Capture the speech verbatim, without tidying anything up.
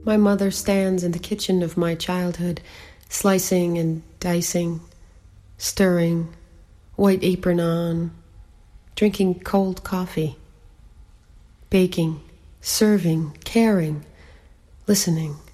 My mother stands in the kitchen of my childhood, slicing and dicing, stirring, white apron on, drinking cold coffee, baking, serving, caring, listening.